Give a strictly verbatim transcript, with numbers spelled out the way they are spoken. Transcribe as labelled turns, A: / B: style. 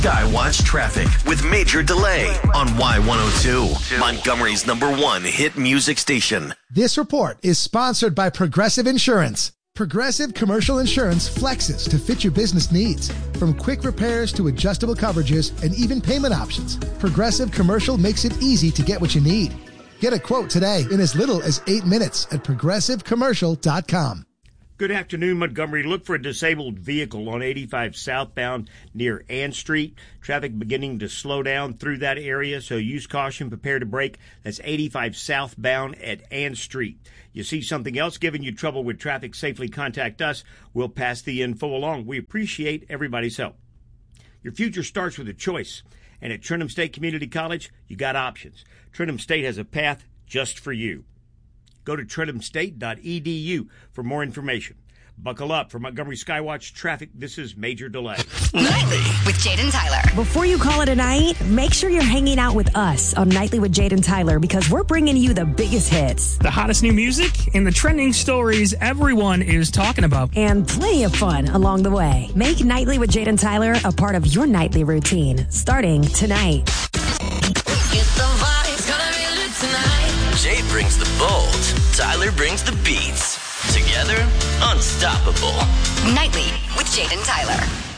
A: Skywatch Traffic with Major Delay on Y one oh two, Montgomery's number one hit music station.
B: This report is sponsored by Progressive Insurance. Progressive Commercial Insurance flexes to fit your business needs. From quick repairs to adjustable coverages and even payment options, Progressive Commercial makes it easy to get what you need. Get a quote today in as little as eight minutes at progressive commercial dot com.
C: Good afternoon, Montgomery. Look for a disabled vehicle on eighty-five southbound near Ann Street. Traffic beginning to slow down through that area, so use caution. Prepare to brake. That's eighty-five southbound at Ann Street. You see something else giving you trouble with traffic, safely contact us. We'll pass the info along. We appreciate everybody's help. Your future starts with a choice, and at Trenton State Community College, you got options. Trenton State has a path just for you. Go to trenton state dot e d u for more information. Buckle up for Montgomery Skywatch Traffic. This is Major Delay.
D: Nightly with Jaden Tyler.
E: Before you call it a night, make sure you're hanging out with us on Nightly with Jaden Tyler because we're bringing you the biggest hits.
F: The hottest new music and the trending stories everyone is talking about.
E: And plenty of fun along the way. Make Nightly with Jaden Tyler a part of your nightly routine, starting tonight.
D: Get the vibes, gonna be lit tonight.
A: Jay brings the bold, Tyler brings the beats. Together, unstoppable.
D: Nightly with Jaden Tyler.